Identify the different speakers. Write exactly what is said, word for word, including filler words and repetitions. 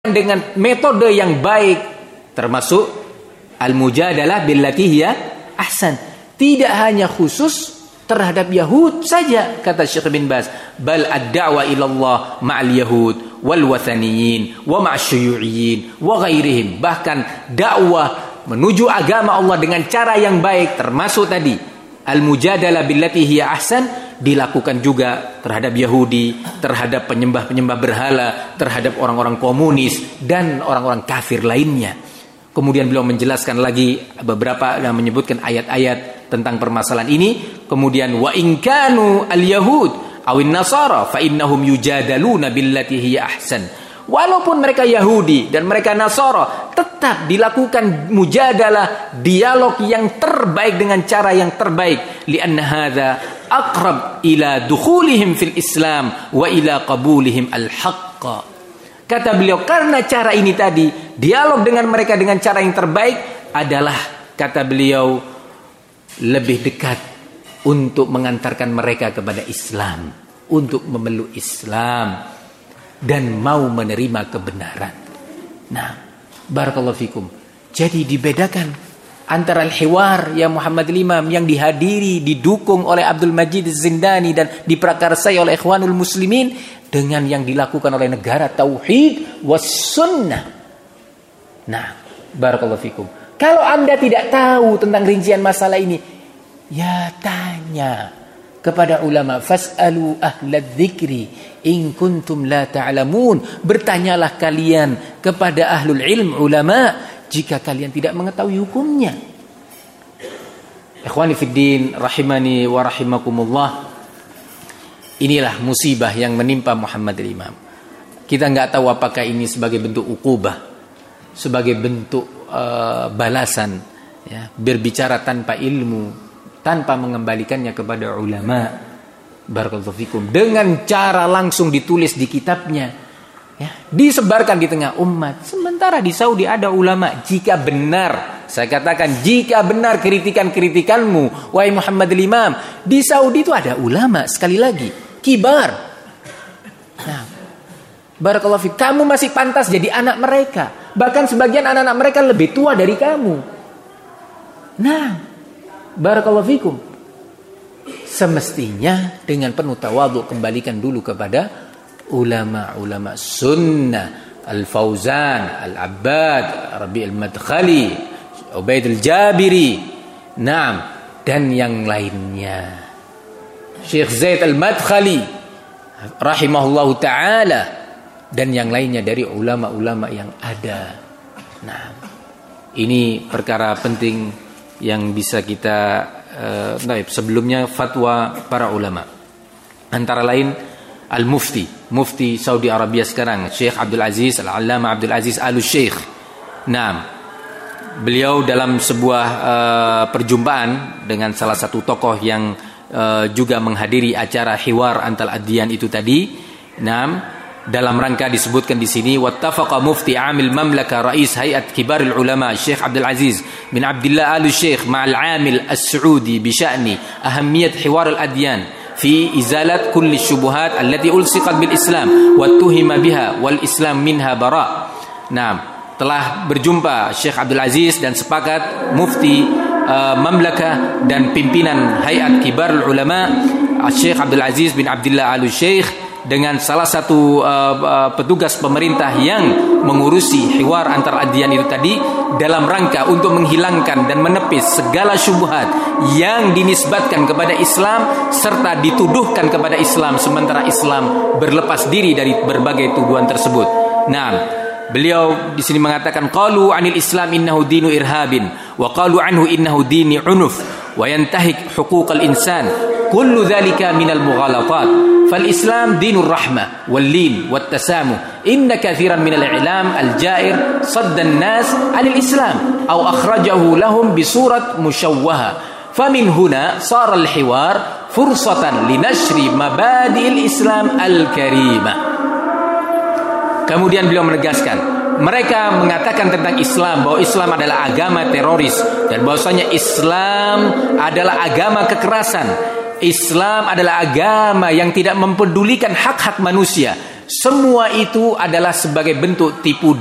Speaker 1: dengan metode yang baik, termasuk al-mujadalah billati hiya ahsan. Tidak hanya khusus terhadap Yahud saja, kata Syekh bin Baz, bal ad-da'wa ila Allah ma'al yahud wal wathaniyin wa ma'asyuyu'iyyin wa ghairihim. Bahkan dakwah menuju agama Allah dengan cara yang baik, termasuk tadi al-mujadalah billati hiya ahsan, dilakukan juga terhadap Yahudi, terhadap penyembah-penyembah berhala, terhadap orang-orang komunis dan orang-orang kafir lainnya. Kemudian beliau menjelaskan lagi beberapa yang menyebutkan ayat-ayat tentang permasalahan ini. Kemudian wa in kanu al-yahud awin nasara fa innahum yujadaluna billati hiya ahsan. Walaupun mereka Yahudi dan mereka Nasara, tetap dilakukan mujadalah, dialog yang terbaik dengan cara yang terbaik. Lianna hadza aqrab ila dukhulihim fil Islam wa ila qabulihim al-haqq. Kata beliau, karena cara ini tadi, dialog dengan mereka dengan cara yang terbaik adalah, kata beliau, lebih dekat untuk mengantarkan mereka kepada Islam, untuk memeluk Islam dan mau menerima kebenaran. Nah, barakallahu fikum. Jadi dibedakan antara al-hiwar ya Muhammad Imam yang dihadiri, didukung oleh Abdul Majid Az-Zindani dan diprakarsai oleh Ikhwanul Muslimin, dengan yang dilakukan oleh negara tauhid was sunnah. Nah, barakallahu fikum. Kalau Anda tidak tahu tentang rincian masalah ini, ya tanya kepada ulama, fas'alu ahlad dzikri in kuntum la ta'lamun. Bertanyalah kalian kepada ahlul ilm, ulama, jika kalian tidak mengetahui hukumnya. Ikhwani fiddin rahimani wa rahimakumullah. Inilah musibah yang menimpa Muhammad Imam. Kita enggak tahu apakah ini sebagai bentuk ukubah, sebagai bentuk uh, balasan, ya, berbicara tanpa ilmu, tanpa mengembalikannya kepada ulama, barakallahu fikum, dengan cara langsung ditulis di kitabnya, ya, disebarkan di tengah umat. Sementara di Saudi ada ulama. Jika benar, saya katakan, jika benar kritikan-kritikanmu, wahai Muhammad Imam, di Saudi itu ada ulama, sekali lagi, kibar. Nah, barakallahu fikum, kamu masih pantas jadi anak mereka. Bahkan sebagian anak-anak mereka lebih tua dari kamu. Nah, barakallahu fikum, semestinya dengan penuh tawadhu kembalikan dulu kepada ulama-ulama sunnah, Al-Fauzan, Al-Abbad, Rabi' Al-Madkhali, Ubaid Al-Jabiri, naam, dan yang lainnya. Syekh Zaid Al-Madkhali rahimahullahu ta'ala dan yang lainnya dari ulama-ulama yang ada. Nah, ini perkara penting yang bisa kita uh, nah, sebelumnya fatwa para ulama, antara lain Al-Mufti, Mufti Saudi Arabia sekarang, Syekh Abdul Aziz Al-Allama Abdul Aziz Al-Syekh. Nah, beliau dalam sebuah uh, perjumpaan dengan salah satu tokoh yang uh, juga menghadiri acara hiwar antal adyan itu tadi, nah, dalam rangka disebutkan di sini, wattafaqa mufti amil mamlaka rais hayat kibarul ulama Syekh Abdul Aziz bin Abdullah Al-Syekh ma'al amil as-Saudi bi sya'ni ahammiyat hiwar al-adyan fi izalat kulli syubuhat allati ulsiqat bil Islam wa tuhima biha wal Islam minha bara. Nah, telah berjumpa Syekh Abdul Aziz dan sepakat mufti uh, mamlaka dan pimpinan hayat kibarul ulama Syekh Abdul Aziz bin Abdullah Al-Syekh dengan salah satu uh, uh, petugas pemerintah yang mengurusi hiwar antar adyan itu tadi, dalam rangka untuk menghilangkan dan menepis segala syubhat yang dinisbatkan kepada Islam serta dituduhkan kepada Islam sementara Islam berlepas diri dari berbagai tuduhan tersebut. Nah, beliau di sini mengatakan, qalu 'anil Islam innahu dinu irhabin wa qalu anhu innahu dini unuf wa yantahik huquqal insan. Kullu dzalika minal mughalatat. Fal Islam dinur rahmah wal lin wat tasamuh. Inna katsiran minal i'lam al ja'ir saddan nas 'anil Islam aw akhrajahu lahum bi surat mushawwaha. Famin huna sara al hiwar fursatan linashri mabadi'il Islam al karimah. Kemudian beliau menegaskan, mereka mengatakan tentang Islam bahwa Islam adalah agama teroris dan bahwasanya Islam adalah agama kekerasan. Islam adalah agama yang tidak mempedulikan hak-hak manusia Semua itu adalah sebagai bentuk tipu